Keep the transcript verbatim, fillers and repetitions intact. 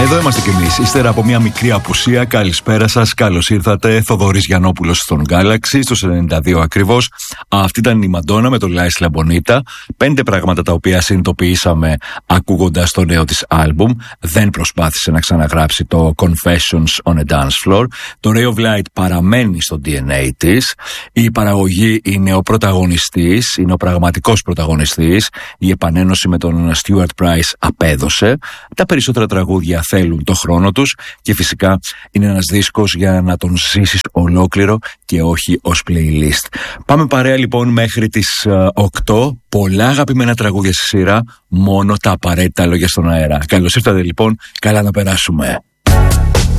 Εδώ είμαστε κι εμείς. Ύστερα από μια μικρή απουσία, καλησπέρα σας. Καλώς ήρθατε. Θοδωρής Γιαννόπουλος στον Galaxy, στους ενενήντα δύο ακριβώς. Αυτή ήταν η Μαντόνα με το La Isla Bonita. Πέντε πράγματα τα οποία συνειδητοποιήσαμε ακούγοντας το νέο της άλμπουμ. Δεν προσπάθησε να ξαναγράψει το Confessions on a Dance Floor. Το Ray of Light παραμένει στο ντι εν έι της. Η παραγωγή είναι ο πρωταγωνιστής, είναι ο πραγματικός πρωταγωνιστής. Η επανένωση με τον Stuart Price απέδωσε. Τα περισσότερα τραγούδια θέλουν το χρόνο τους και φυσικά είναι ένας δίσκος για να τον ζήσεις ολόκληρο και όχι ως playlist. Πάμε παρέα λοιπόν μέχρι τις οκτώ. Πολλά αγαπημένα τραγούδια στη σειρά, μόνο τα απαραίτητα λόγια στον αέρα. Καλώς ήρθατε λοιπόν, καλά να περάσουμε.